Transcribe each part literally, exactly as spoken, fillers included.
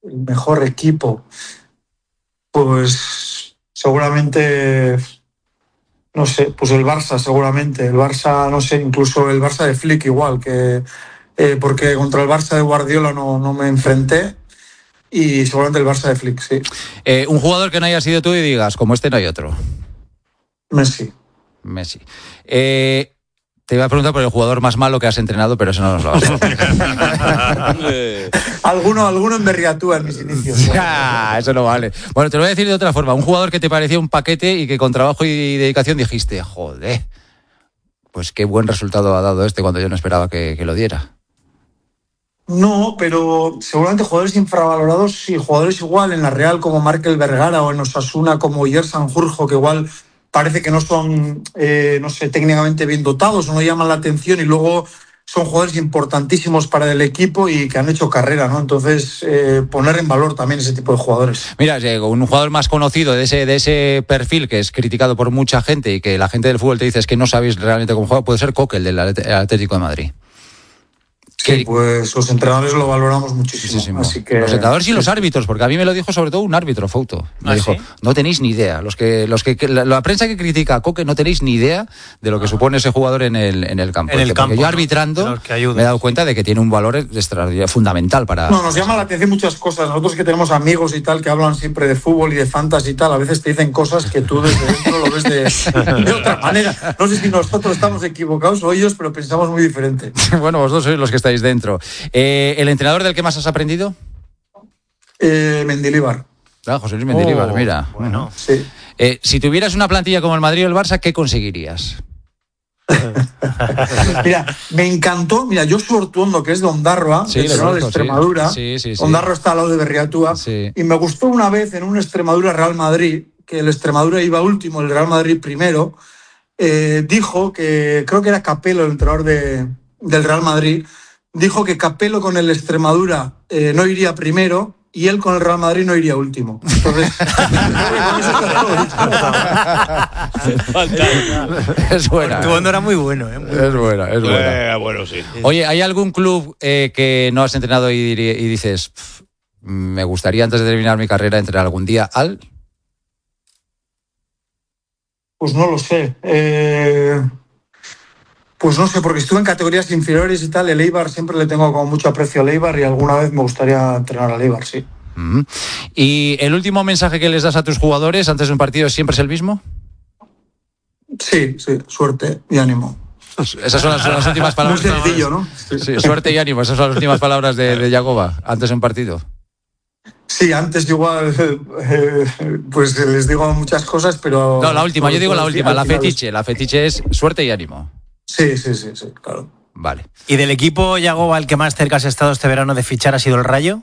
el mejor equipo, pues seguramente, no sé, pues el Barça seguramente, el Barça, no sé, incluso el Barça de Flick igual, que eh, porque contra el Barça de Guardiola no, no me enfrenté, y seguramente el Barça de Flick, sí. Eh, un jugador que no haya sido tú y digas, como este no hay otro. Messi. Messi. Eh... Te iba a preguntar por el jugador más malo que has entrenado, pero eso no nos lo vas a hacer. alguno, alguno en Berriatúa en mis inicios. Ya, eso no vale. Bueno, te lo voy a decir de otra forma. Un jugador que te parecía un paquete y que con trabajo y dedicación dijiste, joder, pues qué buen resultado ha dado este cuando yo no esperaba que, que lo diera. No, pero seguramente jugadores infravalorados y jugadores igual en la Real como Markel Vergara o en Osasuna como Ier Sanjurjo, que igual parece que no son, eh, no sé, técnicamente bien dotados o no llaman la atención, y luego son jugadores importantísimos para el equipo y que han hecho carrera, ¿no? Entonces, eh, poner en valor también ese tipo de jugadores. Mira, Diego, un jugador más conocido de ese, de ese perfil que es criticado por mucha gente y que la gente del fútbol te dice es que no sabéis realmente cómo juega, puede ser Coque, el del Atlético de Madrid. Sí, pues los entrenadores lo valoramos muchísimo. muchísimo. Así que, los entrenadores y sí, los sí. árbitros, porque a mí me lo dijo sobre todo un árbitro, Fouto. Me ¿Ah, dijo, sí? no tenéis ni idea. Los que, los que, la, la prensa que critica a Coque no tenéis ni idea de lo que supone ese jugador en el, en el campo. En el porque campo, yo arbitrando ¿no? me he dado cuenta de que tiene un valor extraordinario, fundamental para... No, nos llama la atención muchas cosas. Nosotros que tenemos amigos y tal que hablan siempre de fútbol y de fantasy y tal, a veces te dicen cosas que tú desde dentro lo ves de, de otra manera. No sé si nosotros estamos equivocados o ellos, pero pensamos muy diferente. Bueno, vosotros sois los que estáis dentro. Eh, ¿El entrenador del que más has aprendido? Eh, Mendilibar. Ah, José Luis Mendilibar, Oh, mira. Bueno. Sí. Eh, si tuvieras una plantilla como el Madrid o el Barça, ¿qué conseguirías? Mira, me encantó, mira, Josu Ortuondo, que es de Ondarroa, Sí, de, lo de conozco, Extremadura. sí. Sí, sí, sí. Ondarroa está al lado de Berriatúa. Sí. Y me gustó una vez en un Extremadura-Real Madrid, que el Extremadura iba último, el Real Madrid primero. Eh, dijo que, creo que era Capello, el entrenador de, del Real Madrid, dijo que Capello con el Extremadura eh, no iría primero y él con el Real Madrid no iría último. Entonces, Es buena. Tu onda era muy bueno, ¿eh? Muy Es buena, es buena. Eh, bueno, sí. Oye, ¿hay algún club eh, que no has entrenado y, y dices, "Pff, me gustaría antes de terminar mi carrera entrenar algún día al"? pues no lo sé. Eh, pues no sé, porque estuve en categorías inferiores y tal. El Eibar siempre le tengo como mucho aprecio al Eibar y alguna vez me gustaría entrenar al Eibar, sí. Mm. ¿Y el último mensaje que les das a tus jugadores antes de un partido siempre es el mismo? Sí, sí, suerte y ánimo. Esas son las, son las últimas palabras. Muy sencillo, ¿no? Sí. Sí, suerte y ánimo, esas son las últimas palabras de, de Yagoba antes de un partido. Sí, antes igual, eh, pues les digo muchas cosas, pero... No, la última, yo digo la última, la final- fetiche. La fetiche es suerte y ánimo. Sí, sí, sí, sí, claro. Vale. ¿Y del equipo, Yagoba, el que más cerca has estado este verano de fichar ha sido el Rayo?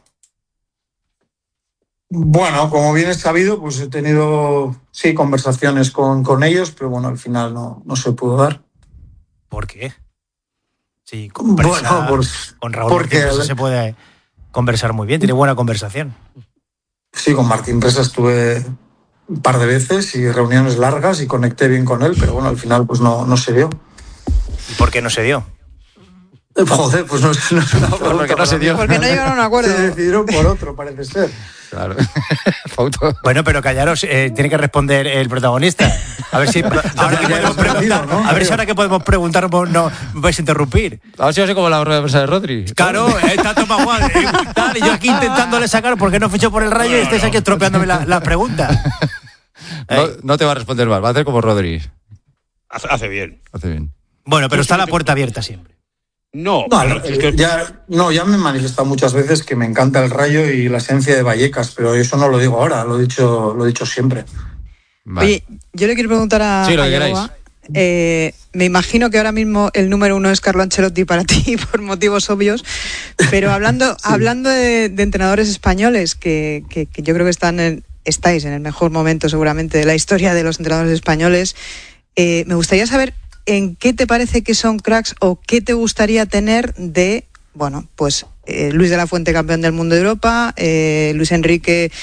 Bueno, como bien es sabido, pues he tenido, sí, conversaciones con, con ellos, pero bueno, al final no, no se pudo dar. ¿Por qué? Sí, conversa, Bueno, pues, con Raúl porque- Martín Presa se puede conversar muy bien, tiene buena conversación. Sí, con Martín Presa estuve un par de veces y reuniones largas y conecté bien con él, pero bueno, al final pues no, no se dio. ¿Y por qué no se dio? Eh, Joder, pues no, no es una pregunta Porque no para se mí. dio. Porque no llegaron a un acuerdo. Se decidieron por otro, parece ser. Claro. Fauto. Bueno, pero callaros, eh, tiene que responder el protagonista. A ver si ahora que Ya podemos hemos preguntar, ¿no? a ver si ahora que podemos preguntar no, no me vais a interrumpir. A ver si va a ser como la rueda de prensa de Rodri. Claro, eh, está Tomás Juan, eh, tal, y yo aquí intentándole sacar porque no fichó por el Rayo y estáis aquí estropeándome las la preguntas. No, no te va a responder mal, va a hacer como Rodri. Hace, hace bien. Hace bien. Bueno, pero está la puerta abierta siempre. No, No, pero no, es que- ya, no, ya me he manifestado muchas veces que me encanta el Rayo y la esencia de Vallecas, pero eso no lo digo ahora, lo he dicho, lo he dicho siempre. Vale. Oye, yo le quiero preguntar a, Sí, lo a que Yagoba, eh, me imagino que ahora mismo el número uno es Carlo Ancelotti para ti por motivos obvios, pero hablando, hablando de, de entrenadores españoles que, que, que yo creo que están en, estáis en el mejor momento seguramente de la historia de los entrenadores españoles, eh, me gustaría saber en qué te parece que son cracks o qué te gustaría tener de, bueno, pues eh, Luis de la Fuente, campeón del mundo de Europa, eh, Luis Enrique,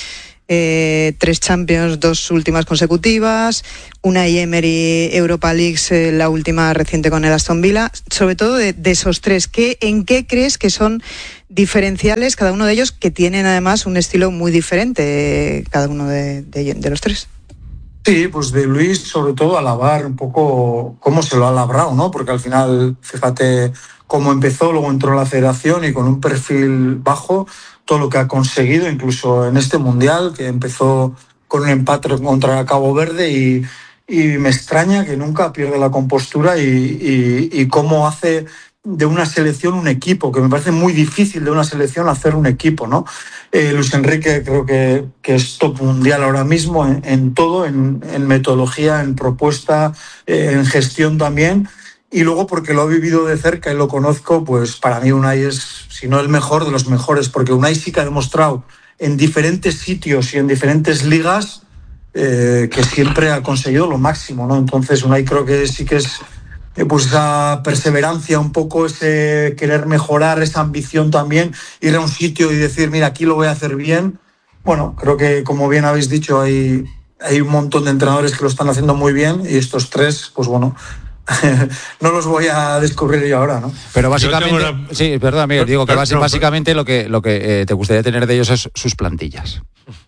eh, tres Champions, dos últimas consecutivas, una Emery Europa League, eh, la última reciente con el Aston Villa. Sobre todo de, de esos tres, ¿qué, ¿en qué crees que son diferenciales cada uno de ellos, que tienen además un estilo muy diferente, eh, cada uno de, de, de los tres? Sí, pues de Luis, sobre todo, alabar un poco cómo se lo ha labrado, ¿no? Porque al final, fíjate cómo empezó, luego entró a la federación y con un perfil bajo, todo lo que ha conseguido, incluso en este Mundial, que empezó con un empate contra Cabo Verde y, y me extraña que nunca pierde la compostura y, y, y cómo hace de una selección un equipo, que me parece muy difícil de una selección hacer un equipo, ¿no? Eh, Luis Enrique creo que, que es top mundial ahora mismo en, en todo, en, en metodología, en propuesta, eh, en gestión también. Y luego porque lo he vivido de cerca y lo conozco, pues para mí Unai es, si no el mejor, de los mejores, porque Unai sí que ha demostrado en diferentes sitios y en diferentes ligas eh, que siempre ha conseguido lo máximo, ¿no? Entonces Unai creo que sí que es eh, pues esa perseverancia, un poco ese querer mejorar, esa ambición también, ir a un sitio y decir, mira, aquí lo voy a hacer bien. Bueno, creo que como bien habéis dicho, hay, hay un montón de entrenadores que lo están haciendo muy bien y estos tres, pues bueno, no los voy a descubrir yo ahora, ¿no? Pero básicamente, una... sí, perdón, Miguel, digo que no, no, básicamente lo que, lo que eh, te gustaría tener de ellos es sus plantillas.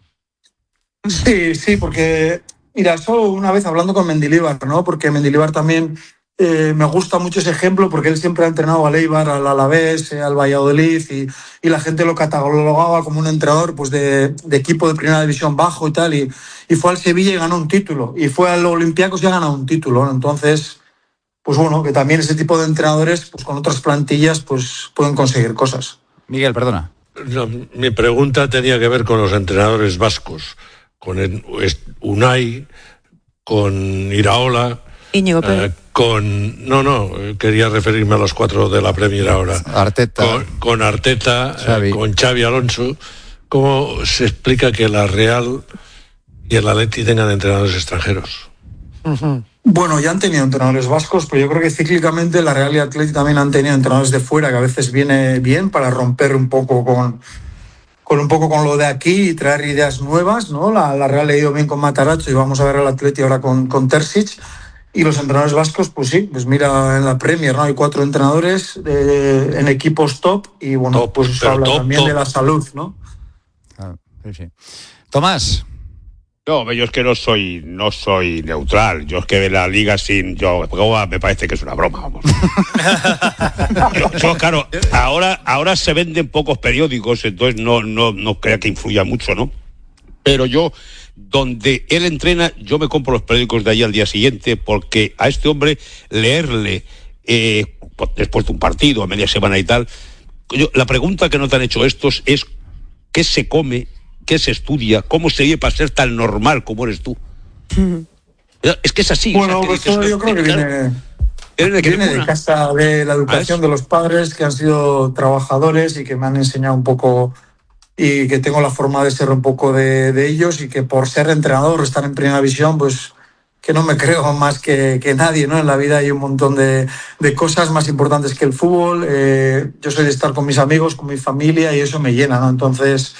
Sí, sí, porque, mira, eso una vez hablando con Mendilibar, ¿no? Porque Mendilibar también eh, me gusta mucho ese ejemplo, porque él siempre ha entrenado al Eibar, al Alavés, eh, al Valladolid, y, y la gente lo catalogaba como un entrenador pues de, de equipo de primera división bajo y tal, y, y fue al Sevilla y ganó un título, y fue al Olympiacos y ha ganado un título, ¿no? Entonces, pues bueno, que también ese tipo de entrenadores, pues con otras plantillas, pues pueden conseguir cosas. Miguel, perdona. No, mi pregunta tenía que ver con los entrenadores vascos, con el, Unai, con Iraola, Íñigo Pérez. Eh, con no, no, quería referirme a los cuatro de la Premier ahora. Arteta. Con, con Arteta, Xavi. Eh, con Xavi Alonso. ¿Cómo se explica que la Real y el Atleti tengan entrenadores extranjeros? Uh-huh. Bueno, ya han tenido entrenadores vascos, pero yo creo que cíclicamente la Real y Atleti también han tenido entrenadores de fuera, que a veces viene bien para romper un poco con, con un poco con lo de aquí y traer ideas nuevas, ¿no? La, la Real le ha ido bien con Matarazzo y vamos a ver al Atleti ahora con, con Terzic. Y los entrenadores vascos, pues sí, pues mira en la Premier, ¿no? Hay cuatro entrenadores eh, en equipos top y bueno, top, pues eso habla top, también top. de la salud, ¿no? Ah, sí, sí. Tomás. No, yo es que no soy no soy neutral. Yo es que la liga sin yo me parece que es una broma, vamos. yo, yo, claro, ahora ahora se venden pocos periódicos, entonces no no no creo que influya mucho, ¿no? Pero yo, donde él entrena, yo me compro los periódicos de allí al día siguiente, porque a este hombre leerle eh, después de un partido, a media semana y tal, yo, la pregunta que no te han hecho estos es ¿qué se come? ¿Qué se estudia? ¿Cómo se vive para ser tan normal como eres tú? Mm. Es que es así. Bueno, o sea, pues que, yo creo que viene, de, viene de casa, de la educación de los padres, que han sido trabajadores y que me han enseñado un poco, y que tengo la forma de ser un poco de, de ellos, y que por ser entrenador, estar en primera división, pues que no me creo más que, que nadie, ¿no? En la vida hay un montón de, de cosas más importantes que el fútbol. Eh, yo soy de estar con mis amigos, con mi familia, y eso me llena, ¿no? Entonces,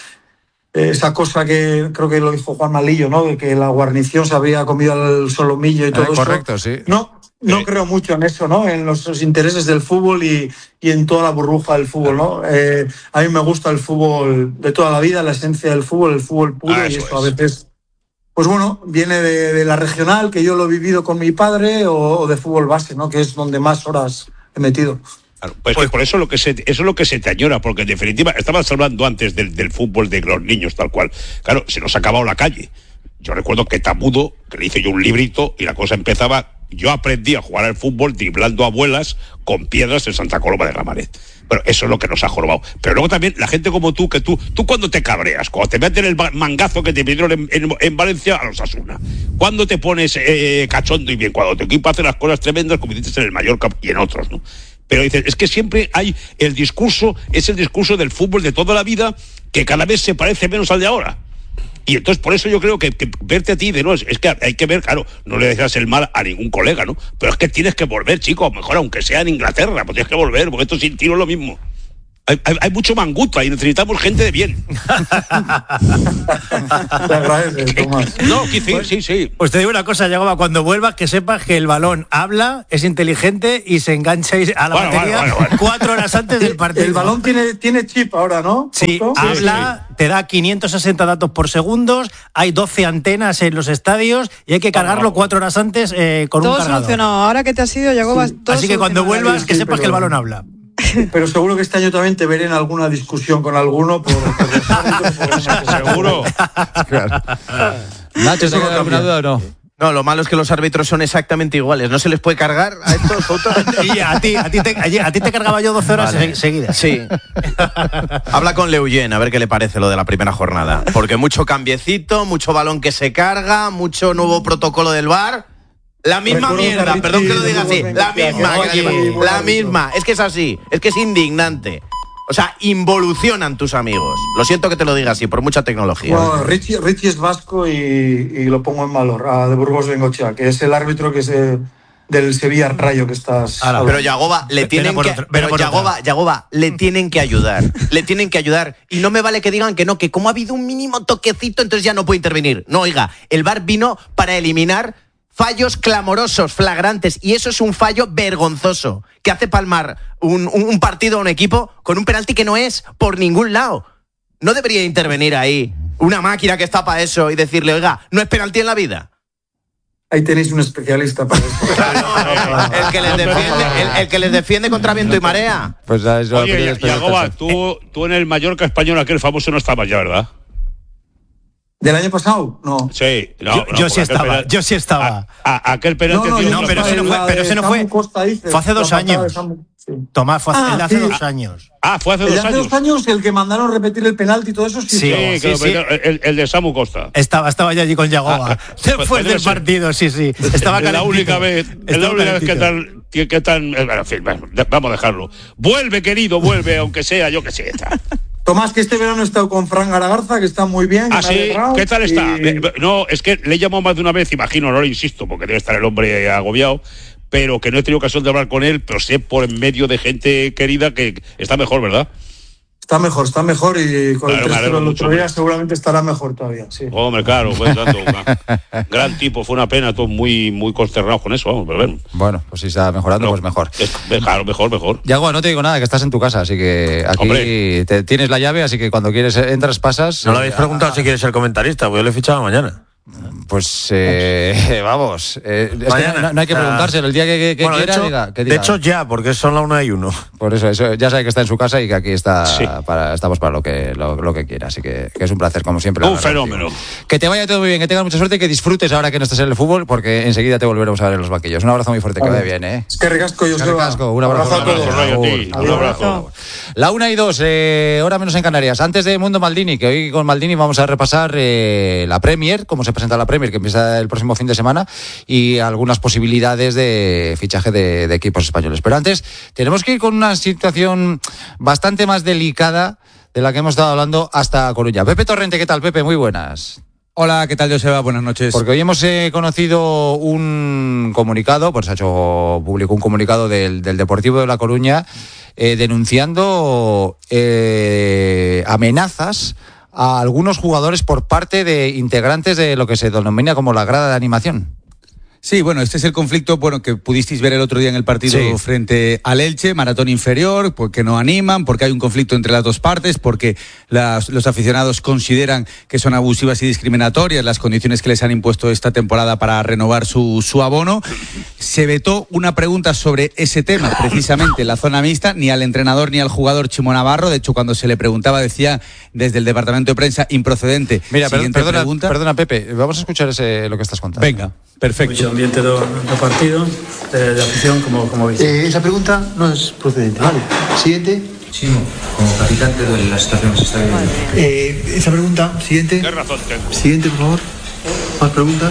esa cosa que creo que lo dijo Juan Malillo, ¿no? De que la guarnición se había comido al solomillo y todo eh, eso. Correcto, sí. No, no sí. creo mucho en eso, ¿no? En los, los intereses del fútbol y, y en toda la burbuja del fútbol, ¿no? Eh, a mí me gusta el fútbol de toda la vida, la esencia del fútbol, el fútbol puro, ah, y eso es. A veces, pues bueno, viene de, de la regional, que yo lo he vivido con mi padre, o, o de fútbol base, ¿no? Que es donde más horas he metido. Claro, pues, pues por eso lo que se, eso es lo que se te añora, porque en definitiva, estabas hablando antes del, del fútbol de los niños, tal cual. Claro, se nos ha acabado la calle. Yo recuerdo que Tamudo, que le hice yo un librito, y la cosa empezaba, yo aprendí a jugar al fútbol driblando abuelas con piedras en Santa Coloma de Gramanet. Bueno, eso es lo que nos ha jorobado. Pero luego también la gente como tú, que tú, tú cuando te cabreas, cuando te meten el mangazo que te pidieron en, en, en Valencia a los Osasuna, cuando te pones eh, cachondo y bien, cuando tu equipo hace las cosas tremendas, como dices en el Mallorca y en otros, ¿no? Pero dices, es que siempre hay el discurso, es el discurso del fútbol de toda la vida, que cada vez se parece menos al de ahora. Y entonces por eso yo creo que, que verte a ti de no, es, es que hay que ver, claro, no le deseas el mal a ningún colega, ¿no? Pero es que tienes que volver, chico, mejor aunque sea en Inglaterra, pues tienes que volver, porque esto sin tiro es lo mismo. Hay, hay, hay mucho manguto y necesitamos gente de bien. Te agradece, Tomás. No, quizás, sí, sí. Pues te digo una cosa, Yagoba, cuando vuelvas que sepas que el balón habla, es inteligente y se engancha a la bueno, batería bueno, bueno, bueno. cuatro horas antes del partido. El balón tiene, tiene chip ahora, ¿no? Sí, ¿Justo? habla, te da quinientos sesenta datos por segundos, hay doce antenas en los estadios y hay que cargarlo cuatro horas antes eh, con todo un cargador. solucionado. Ahora que te has ido, Yagoba, Sí. todo Así que cuando solucionado. vuelvas, que Sí, sepas pero- que el balón habla. Pero seguro que este año también te veré en alguna discusión con alguno por, por los árbitros, por una cosa. Seguro. Nacho, ¿te Eso no queda alguna cambia. duda o no? No, lo malo es que los árbitros son exactamente iguales. No se les puede cargar a estos otros. Y a ti, a ti, te, a ti te cargaba yo doce horas Vale. se- seguidas. Sí. Habla con Leuyen a ver qué le parece lo de la primera jornada. Porque mucho cambiecito, mucho balón que se carga, mucho nuevo protocolo del V A R. La misma Recuerdo mierda, que Richie perdón que lo diga así. de La Murcia, misma, que que oye, lleva. muy La bonito. misma. Es que es así. Es que es indignante. O sea, involucionan tus amigos. Lo siento que te lo diga así, por mucha tecnología. Bueno, Richie, Richie es vasco y, y lo pongo en valor, a de Burgos Bengochea, que es el árbitro que es eh, del Sevilla Rayo que estás. Ahora, Pero Yagoba le Ven tienen a por que otro, ven a pero por Yagoba, otra. Yagoba le tienen que ayudar. Le tienen que ayudar y no me vale que digan que no, que como ha habido un mínimo toquecito entonces ya no puede intervenir. No, oiga, el V A R vino para eliminar fallos clamorosos, flagrantes, y eso es un fallo vergonzoso que hace palmar un, un, un partido a un equipo con un penalti que no es por ningún lado. No debería intervenir ahí una máquina que está para eso y decirle, oiga, no es penalti en la vida. Ahí tenéis un especialista para esto. El que les defiende, el, el que les defiende contra viento y marea. Pues es la Oye, opinión Ya- Yagoba, experta. tú, tú en el Mallorca español, aquel famoso, no estabas ya, ¿verdad? ¿Del año pasado? No. Sí. No, Yo- no, yo porque sí aquel estaba, penal- yo sí estaba. A, a- aquel penalti. No, no, tío, yo no, pero estaba ese no en fue- la pero de ese no Samu fue- Costa, dices, fue hace dos la patada años. de Samu, sí. Tomás, fue hace, Ah, el de hace sí. dos años. Ah, fue hace El de dos hace años. dos años, el que mandaron repetir el penalti y todo eso, sí. Sí, Sí, estaba. que lo sí. metió- El, el de Samu Costa. Estaba, estaba yo allí con Yagoba. Ah, Después pues debe del ser. partido, sí, sí. Estaba Es la calentito. única vez, es la Estaba única vez que calentito. tan, que, que tan, eh, bueno, en fin, bueno, de- vamos a dejarlo. Vuelve, querido, vuelve, aunque sea, yo que sé. Está. Tomás, que este verano he estado con Fran Garagarza, que está muy bien. que Ah, me ha sí, alegrado, ¿qué tal está? y- Eh, No, es que le he llamado más de una vez, imagino, no le insisto, porque debe estar el hombre agobiado, pero que no he tenido ocasión de hablar con él, pero sé por en medio de gente querida que está mejor, ¿verdad? Está mejor, está mejor y con Claro, el me tres alegro el mucho, otro día hombre. seguramente estará mejor todavía. Sí. Hombre, claro, pues tanto, gran, gran tipo, fue una pena, todos muy, muy consternados con eso, vamos, pero bueno. Bueno, pues si está mejorando, No, pues mejor. es- Claro, mejor, mejor. Yago, no te digo nada, que estás en tu casa, así que aquí Hombre. te, tienes la llave, así que cuando quieres eh, entras, pasas. No le eh, habéis preguntado si quiere ser comentarista, pues yo le he fichado mañana. Pues eh, vamos, eh, es que Mañana. no, no hay que O sea, preguntárselo. El día que, que- que Bueno, de quiera, hecho, diga, que de diga. hecho ya, porque son la una y uno. Por eso, eso, ya sabe que está en su casa y que aquí está Sí. para, estamos para lo que, lo, lo que quiera. Así que, que es un placer, como siempre. Un hablar fenómeno. contigo. Que te vaya todo muy bien, que tengas mucha suerte y que disfrutes ahora que no estés en el fútbol, porque enseguida te volveremos a ver en los banquillos. Un abrazo muy fuerte, que Vale. vaya bien, ¿eh? Es que ricasco, yo Qué casco, un abrazo, a un todos. abrazo, Rollo a ti, Raúl. un Adiós. abrazo. La una y dos, eh, hora menos en Canarias. Antes de Mundo Maldini, que hoy con Maldini vamos a repasar eh, la Premier, cómo se presenta la Premier, que empieza el próximo fin de semana, y algunas posibilidades de fichaje de, de equipos españoles. Pero antes, tenemos que ir con una situación bastante más delicada de la que hemos estado hablando hasta Coruña. Pepe Torrente, ¿qué tal, Pepe? Muy buenas. Hola, ¿qué tal, Joseba? Buenas noches. Porque hoy hemos eh, conocido un comunicado, pues se ha hecho público un comunicado del, del Deportivo de La Coruña eh, denunciando eh, amenazas a algunos jugadores por parte de integrantes de lo que se denomina como la grada de animación. Sí, bueno, este es el conflicto bueno que pudisteis ver el otro día en el partido Sí. frente al Elche, maratón inferior, porque no animan, porque hay un conflicto entre las dos partes, porque las, los aficionados consideran que son abusivas y discriminatorias las condiciones que les han impuesto esta temporada para renovar su, su abono. Se vetó una pregunta sobre ese tema, precisamente en la zona mixta, ni al entrenador ni al jugador Chimo Navarro. De hecho, cuando se le preguntaba, decía desde el departamento de prensa improcedente. Mira, per- Siguiente perdona, pregunta. perdona, Pepe, vamos a escuchar ese, lo que estás contando. Venga, perfecto. Mucho ambiente do, do partido, de, de afición, como, como veis. Eh, esa pregunta no es procedente. Vale. Siguiente. Chimo, como capitán de la situación que se está viviendo. Eh, esa pregunta, siguiente. ¿Qué razón tengo? Siguiente, por favor. Más preguntas.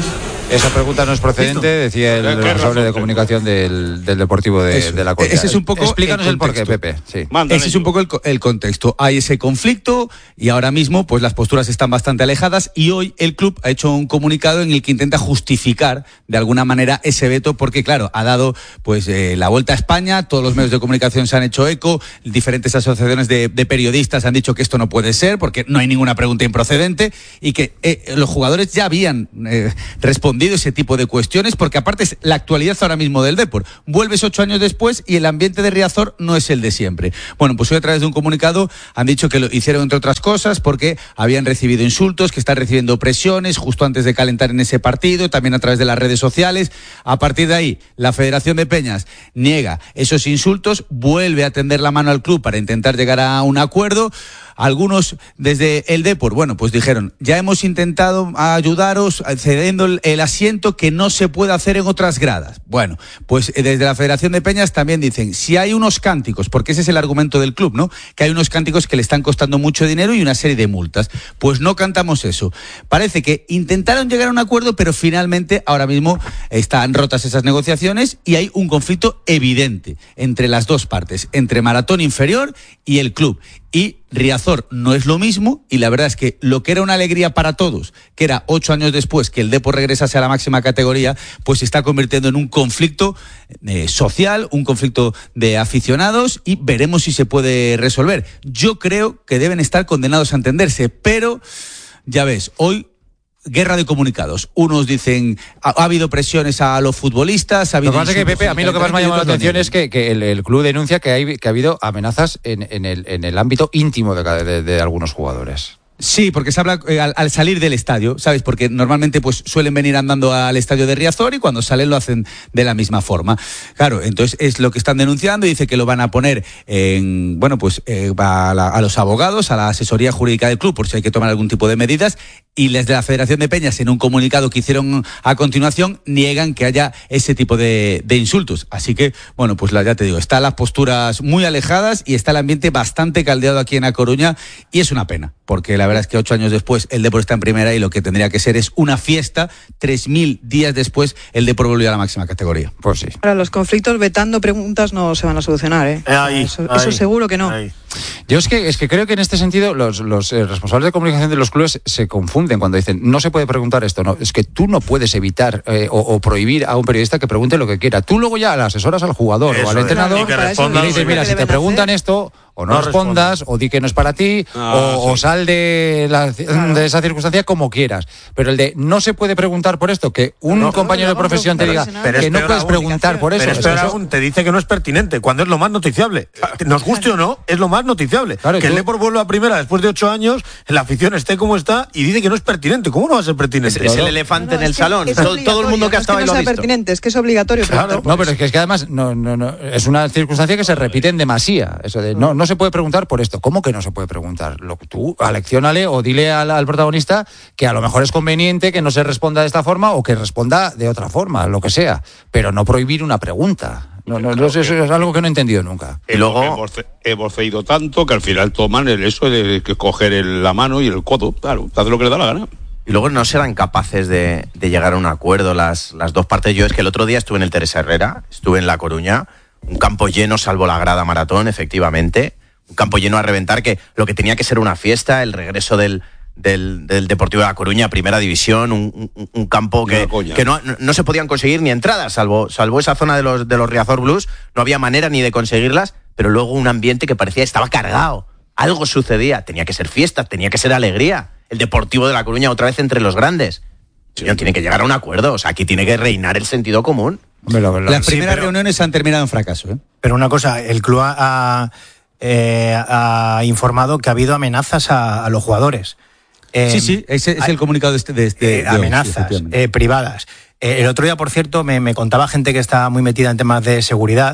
Esa pregunta no es procedente, decía el responsable de comunicación del, del Deportivo de, de La Coruña. Ese es un poco Explícanos el, el porqué, Pepe. Sí. Ese es un poco el, el contexto. Hay ese conflicto y ahora mismo pues las posturas están bastante alejadas y hoy el club ha hecho un comunicado en el que intenta justificar de alguna manera ese veto porque, claro, ha dado pues eh, la vuelta a España, todos los medios de comunicación se han hecho eco, diferentes asociaciones de, de periodistas han dicho que esto no puede ser porque no hay ninguna pregunta improcedente y que eh, los jugadores ya habían eh, respondido ese tipo de cuestiones, porque aparte es la actualidad ahora mismo del Depor. Vuelves ocho años después y el ambiente de Riazor no es el de siempre. Bueno, pues hoy a través de un comunicado han dicho que lo hicieron entre otras cosas porque habían recibido insultos, que están recibiendo presiones justo antes de calentar en ese partido, también a través de las redes sociales. A partir de ahí, la Federación de Peñas niega esos insultos, vuelve a tender la mano al club para intentar llegar a un acuerdo. Algunos desde el Depor, bueno, pues dijeron, ya hemos intentado ayudaros cediendo el, el asiento que no se puede hacer en otras gradas. Bueno, pues desde la Federación de Peñas también dicen, si hay unos cánticos, porque ese es el argumento del club, ¿no? Que hay unos cánticos que le están costando mucho dinero y una serie de multas. Pues no cantamos eso. Parece que intentaron llegar a un acuerdo, pero finalmente ahora mismo están rotas esas negociaciones y hay un conflicto evidente entre las dos partes, entre Maratón Inferior y el club. Y Riazor no es lo mismo y la verdad es que lo que era una alegría para todos, que era ocho años después que el Depor regresase a la máxima categoría, pues se está convirtiendo en un conflicto eh, social, un conflicto de aficionados y veremos si se puede resolver. Yo creo que deben estar condenados a entenderse, pero ya ves, hoy guerra de comunicados. Unos dicen, ha, ha habido presiones a los futbolistas, ha habido... Lo que pasa es que, Pepe, a mí lo que más me ha llamado la atención es que, que el, el club denuncia que, hay, que ha habido amenazas en, en, el, en el ámbito íntimo de, de, de algunos jugadores. Sí, porque se habla eh, al, al salir del estadio, ¿sabes? Porque normalmente pues suelen venir andando al estadio de Riazor y cuando salen lo hacen de la misma forma. Claro, entonces es lo que están denunciando y dice que lo van a poner en, bueno, pues eh, a, la, a los abogados, a la asesoría jurídica del club por si hay que tomar algún tipo de medidas y les de la Federación de Peñas en un comunicado que hicieron a continuación niegan que haya ese tipo de, de insultos. Así que, bueno, pues la, ya te digo, están las posturas muy alejadas y está el ambiente bastante caldeado aquí en A Coruña y es una pena, porque la La verdad es que ocho años después el Depor está en primera y lo que tendría que ser es una fiesta. Tres mil días después el Depor volvió a la máxima categoría. Pues sí. Ahora, los conflictos vetando preguntas no se van a solucionar, ¿eh? Ahí, eso, ahí, eso seguro que no. Ahí. Yo es que, es que creo que en este sentido los, los eh, responsables de comunicación de los clubes se confunden cuando dicen no se puede preguntar esto. No, es que tú no puedes evitar eh, o, o prohibir a un periodista que pregunte lo que quiera. Tú luego ya le asesoras al jugador eso o al es. entrenador Y que y le dices, mira, si te preguntan esto, o no, no respondas, responde. O di que no es para ti, ah, o, sí. o sal de, la, claro. de esa circunstancia como quieras. Pero el de no se puede preguntar por esto, que un no, compañero no, no, de profesión te diga pero que no puedes preguntar por eso. Pero es peor aún, te dice que no es pertinente, cuando es lo más noticiable. Nos guste o no, es lo más noticiable. Claro, que tú... el Depor vuelva a primera después de ocho años, la afición esté como está y dice que no es pertinente. ¿Cómo no va a ser pertinente? Es, es el elefante no, en el salón. Es todo, todo el mundo que ha estado ahí lo ha visto. Pertinente, es que es obligatorio. Claro. No, pero es que, es que además no, no, no, es una circunstancia que se repite en demasía. Eso de, no, no se puede preguntar por esto. ¿Cómo que no se puede preguntar? Lo, tú alecciónale o dile al, al protagonista que a lo mejor es conveniente que no se responda de esta forma o que responda de otra forma, lo que sea. Pero no prohibir una pregunta. No, no, no, eso es algo que no he entendido nunca. Y luego hemos, hemos cedido tanto que al final toman el eso de que coger el, la mano y el codo. Claro, hace lo que le da la gana. Y luego no serán capaces de, de llegar a un acuerdo las, las dos partes. Yo es que el otro día estuve en el Teresa Herrera, estuve en La Coruña, un campo lleno salvo la grada Maratón, efectivamente. Un campo lleno a reventar, que lo que tenía que ser una fiesta, el regreso del, del, del Deportivo de La Coruña, primera división, un, un, un campo que, que no, no se podían conseguir ni entradas, salvo, salvo esa zona de los, de los Riazor Blues, no había manera ni de conseguirlas, pero luego un ambiente que parecía estaba cargado, algo sucedía, tenía que ser fiesta, tenía que ser alegría, el Deportivo de La Coruña otra vez entre los grandes. Sí. No, tiene que llegar a un acuerdo, o sea, aquí tiene que reinar el sentido común. Hombre, la verdad. Las primeras sí, pero, reuniones han terminado en fracaso, ¿eh? Pero una cosa, el club ha... ha... Eh, ha informado que ha habido amenazas a, a los jugadores. Eh, sí, sí, ese es el comunicado de este. De este eh, de amenazas hoy, sí, eh, privadas. Eh, el otro día, por cierto, me, me contaba gente que está muy metida en temas de seguridad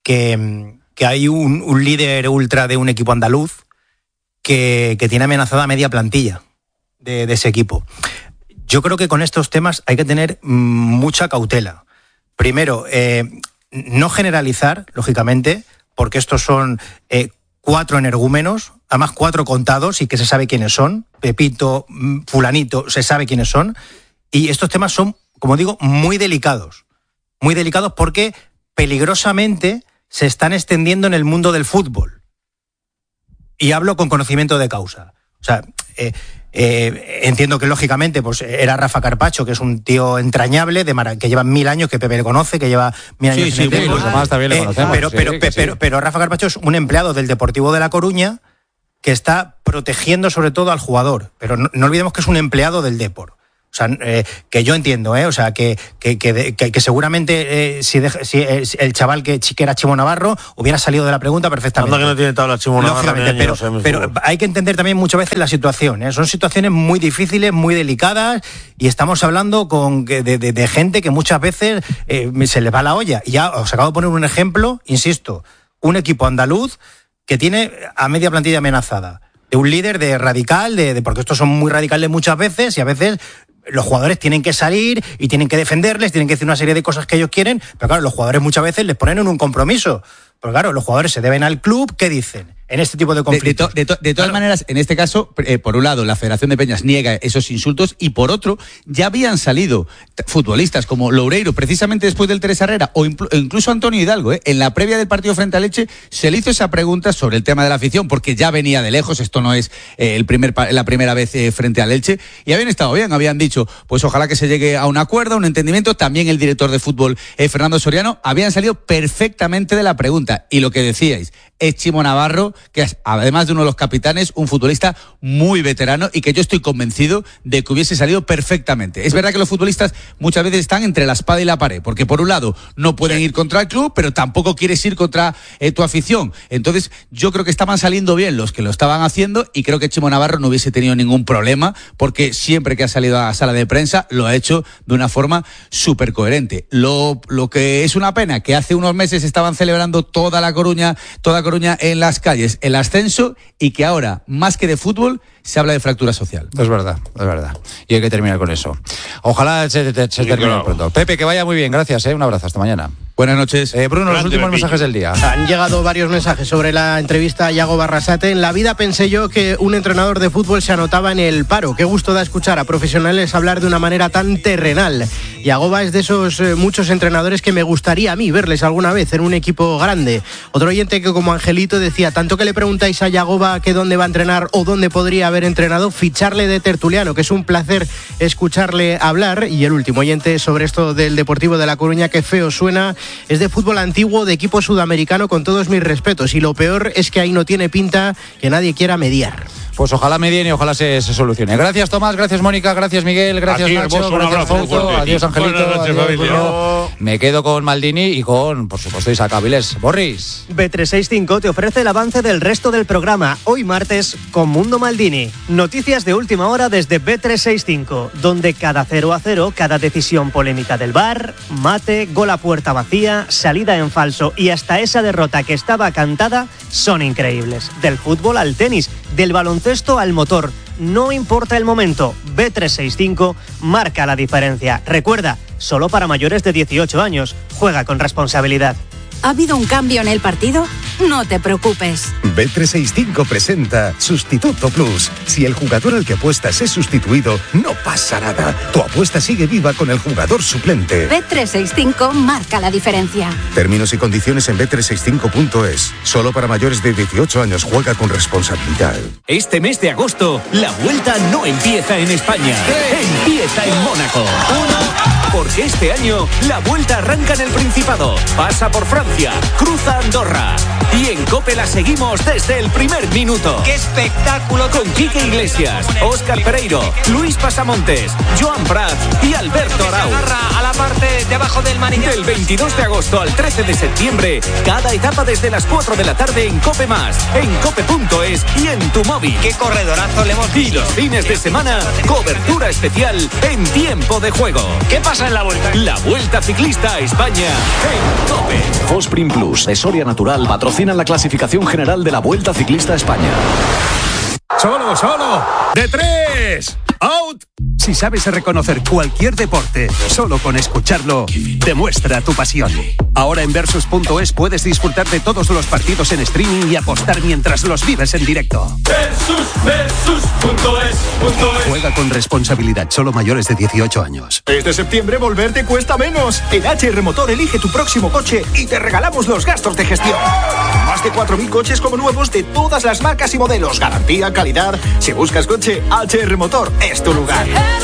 que, que hay un, un líder ultra de un equipo andaluz que, que tiene amenazada media plantilla de, de ese equipo. Yo creo que con estos temas hay que tener mucha cautela. Primero, eh, no generalizar, lógicamente, porque estos son eh, cuatro energúmenos, además cuatro contados y que se sabe quiénes son, Pepito, fulanito, se sabe quiénes son, y estos temas son como digo, muy delicados. Muy delicados porque peligrosamente se están extendiendo en el mundo del fútbol. Y hablo con conocimiento de causa. O sea, eh, eh, entiendo que lógicamente pues era Rafa Carpacho, que es un tío entrañable, de Mara, que lleva mil años, que Pepe le conoce, que lleva mil años sí, en sí, el sí, los demás también le conocemos. Pero, sí, pero, sí, pero, sí. pero, pero Rafa Carpacho es un empleado del Deportivo de La Coruña que está protegiendo sobre todo al jugador. Pero no, no olvidemos que es un empleado del Depor. O sea, eh, que yo entiendo, ¿eh? O sea, que, que, que, que, que seguramente eh, si, de, si eh, el chaval que, que era Chimo Navarro hubiera salido de la pregunta perfectamente. Anda que no tiene tabla Chimo Navarro. Lógicamente, pero, años, pero hay que entender también muchas veces la situación, ¿eh? Son situaciones muy difíciles, muy delicadas, y estamos hablando con de, de, de gente que muchas veces eh, se les va la olla. Y ya os acabo de poner un ejemplo, insisto, un equipo andaluz que tiene a media plantilla amenazada, de un líder de radical, de, de porque estos son muy radicales muchas veces, y a veces los jugadores tienen que salir y tienen que defenderles, tienen que decir una serie de cosas que ellos quieren, pero claro, los jugadores muchas veces les ponen en un compromiso. Porque claro, los jugadores se deben al club, ¿qué dicen en este tipo de conflictos? De, de, to, de, to, de todas claro. maneras, en este caso, eh, por un lado, la Federación de Peñas niega esos insultos, y por otro, ya habían salido futbolistas como Loureiro, precisamente después del Teresa Herrera, o incluso Antonio Hidalgo, eh, en la previa del partido frente a Leche, se le hizo esa pregunta sobre el tema de la afición, porque ya venía de lejos, esto no es eh, el primer, la primera vez eh, frente a Leche, y habían estado bien, habían dicho, pues ojalá que se llegue a un acuerdo, a un entendimiento. También el director de fútbol, eh, Fernando Soriano, habían salido perfectamente de la pregunta. Y lo que decíais, es Chimo Navarro, que es, además de uno de los capitanes, un futbolista muy veterano, y que yo estoy convencido de que hubiese salido perfectamente. Es verdad que los futbolistas muchas veces están entre la espada y la pared, porque por un lado no pueden ir contra el club, pero tampoco quieres ir contra eh, tu afición. Entonces yo creo que estaban saliendo bien los que lo estaban haciendo, y creo que Chimo Navarro no hubiese tenido ningún problema, porque siempre que ha salido a la sala de prensa lo ha hecho de una forma súper coherente. Lo, lo que es una pena, que hace unos meses estaban celebrando toda la Coruña, toda Coruña en las calles, el ascenso, y que ahora, más que de fútbol, se habla de fractura social. Es verdad, es verdad. Y hay que terminar con eso. Ojalá se, se, se termine claro. pronto. Pepe, que vaya muy bien, gracias, ¿eh? Un abrazo, hasta mañana. Buenas noches. Eh, Bruno, Grande, los últimos mensajes del día. Han llegado varios mensajes sobre la entrevista a Yago Barrasate. En la vida pensé yo que un entrenador de fútbol se anotaba en el paro. Qué gusto da escuchar a profesionales hablar de una manera tan terrenal. Yagoba es de esos eh, muchos entrenadores que me gustaría a mí verles alguna vez en un equipo grande. Otro oyente que, como Angelito, decía, tanto que le preguntáis a Yagoba que dónde va a entrenar o dónde podría haber entrenado, ficharle de tertuliano, que es un placer escucharle hablar. Y el último oyente sobre esto del Deportivo de La Coruña, que feo suena, es de fútbol antiguo, de equipo sudamericano, con todos mis respetos, y lo peor es que ahí no tiene pinta que nadie quiera mediar. Pues ojalá medien y ojalá se, se solucione. Gracias, Tomás, gracias, Mónica, gracias, Miguel, gracias, Nacho, hermoso, gracias, Alfonso, adiós, Angelito, noches, adiós, Bruno. Me quedo con Maldini y con, por supuesto, Isaac Avilés. Borris. B trescientos sesenta y cinco te ofrece el avance del resto del programa, hoy martes, con Mundo Maldini. Noticias de última hora desde B trescientos sesenta y cinco, donde cada cero a cero, cada decisión polémica del V A R, mate, gol a puerta vacía, salida en falso y hasta esa derrota que estaba cantada, son increíbles. Del fútbol al tenis, del baloncesto al motor, no importa el momento, B trescientos sesenta y cinco marca la diferencia. Recuerda, solo para mayores de dieciocho años, juega con responsabilidad. ¿Ha habido un cambio en el partido? No te preocupes. B trescientos sesenta y cinco presenta Sustituto Plus. Si el jugador al que apuestas es sustituido, no pasa nada. Tu apuesta sigue viva con el jugador suplente. B trescientos sesenta y cinco marca la diferencia. Términos y condiciones en B trescientos sesenta y cinco punto es. Solo para mayores de dieciocho años, juega con responsabilidad. Este mes de agosto, la vuelta no empieza en España. Empieza en Mónaco. Uno. Porque este año la vuelta arranca en el Principado, pasa por Francia, cruza Andorra y en COPE la seguimos desde el primer minuto. ¡Qué espectáculo! Con Quique Iglesias, Óscar Pereiro, Luis Pasamontes, Joan Prat y Alberto Arau. A la parte de abajo del manillar. Del veintidós de agosto al trece de septiembre, cada etapa desde las cuatro de la tarde en COPE más, en cope punto es y en tu móvil. ¡Qué corredorazo le hemos visto! Y los fines de semana, cobertura especial en tiempo de juego. ¿Qué pasa en la vuelta? La Vuelta Ciclista a España en COPE. Fosprin Plus de Soria Natural patrocinan la clasificación general de la Vuelta Ciclista a España. Solo, solo, de tres, out. Si sabes reconocer cualquier deporte, solo con escucharlo, demuestra tu pasión. Ahora en Versus punto es puedes disfrutar de todos los partidos en streaming y apostar mientras los vives en directo. Versus, Versus punto es. punto es. Juega con responsabilidad, solo mayores de dieciocho años. Este septiembre volver te cuesta menos. En H R Motor elige tu próximo coche y te regalamos los gastos de gestión. Más de cuatro mil coches como nuevos de todas las marcas y modelos. Garantía, calidad. Si buscas coche, H R Motor es tu lugar.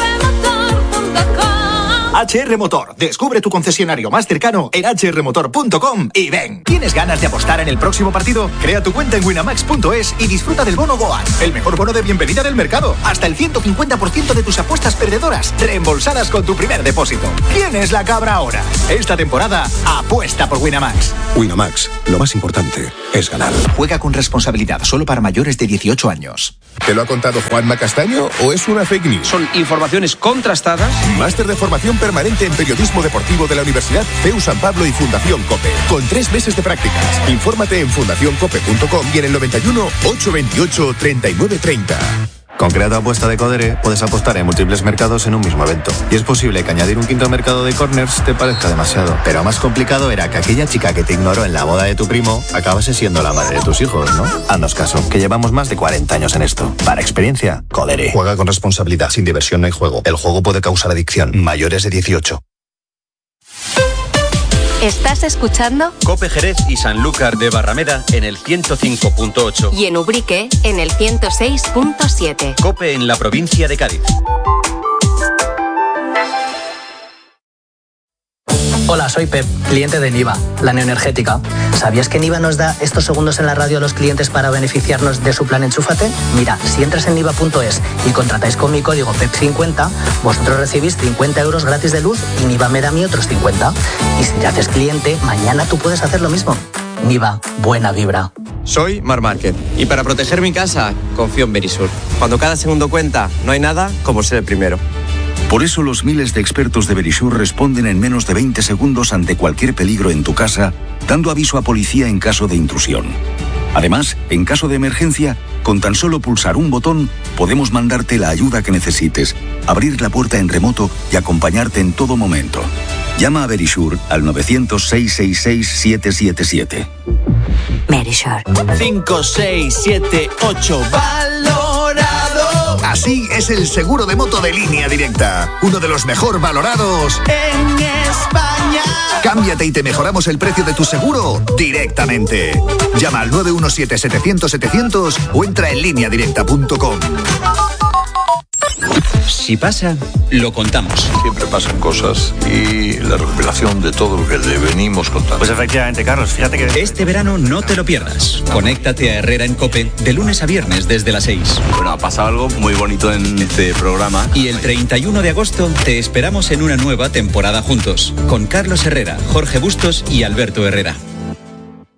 H R Motor. Descubre tu concesionario más cercano en h r motor punto com y ven. ¿Tienes ganas de apostar en el próximo partido? Crea tu cuenta en winamax punto es y disfruta del bono Goal, el mejor bono de bienvenida del mercado. Hasta el ciento cincuenta por ciento de tus apuestas perdedoras reembolsadas con tu primer depósito. ¿Quién es la cabra ahora? Esta temporada, apuesta por Winamax. Winamax, lo más importante es ganar. Juega con responsabilidad, solo para mayores de dieciocho años. ¿Te lo ha contado Juanma Castaño o es una fake news? Son informaciones contrastadas. Máster de formación permanente en periodismo deportivo de la Universidad C E U San Pablo y Fundación COPE, con tres meses de prácticas. Infórmate en fundación cope punto com y en el noventa y uno, ochocientos veintiocho, treinta y nueve treinta. Con Creato Apuesta de Codere puedes apostar en múltiples mercados en un mismo evento. Y es posible que añadir un quinto mercado de corners te parezca demasiado. Pero más complicado era que aquella chica que te ignoró en la boda de tu primo acabase siendo la madre de tus hijos, ¿no? Haznos caso, que llevamos más de cuarenta años en esto. Para experiencia, Codere. Juega con responsabilidad, sin diversión no hay juego. El juego puede causar adicción. Mayores de dieciocho. ¿Estás escuchando? Cope Jerez y Sanlúcar de Barrameda en el ciento cinco punto ocho. Y en Ubrique en el ciento seis punto siete. Cope en la provincia de Cádiz. Hola, soy Pep, cliente de Niva, la neoenergética. ¿Sabías que Niva nos da estos segundos en la radio a los clientes para beneficiarnos de su plan Enchúfate? Mira, si entras en niva punto es y contratáis con mi código P E P cincuenta, vosotros recibís cincuenta euros gratis de luz y Niva me da a mí otros cincuenta. Y si te haces cliente, mañana tú puedes hacer lo mismo. Niva, buena vibra. Soy Mar Márquez y para proteger mi casa confío en Verisur. Cuando cada segundo cuenta, no hay nada como ser el primero. Por eso los miles de expertos de Verisur responden en menos de veinte segundos ante cualquier peligro en tu casa, dando aviso a policía en caso de intrusión. Además, en caso de emergencia, con tan solo pulsar un botón, podemos mandarte la ayuda que necesites, abrir la puerta en remoto y acompañarte en todo momento. Llama a Verisur al nueve cero cero, seis seis seis, siete siete siete. Verisur. cinco, seis, siete, ocho. ¡Valorado! Así es el seguro de moto de Línea Directa. Uno de los mejor valorados en España. Cámbiate y te mejoramos el precio de tu seguro directamente. Llama al nueve uno siete, setecientos, setecientos o entra en línea directa punto com. Si pasa, lo contamos. Siempre pasan cosas y la recopilación de todo lo que le venimos contando. Pues efectivamente, Carlos, fíjate que... Este verano no te lo pierdas. Conéctate a Herrera en COPE de lunes a viernes desde las seis. Bueno, ha pasado algo muy bonito en este programa. Y el treinta y uno de agosto te esperamos en una nueva temporada juntos, con Carlos Herrera, Jorge Bustos y Alberto Herrera.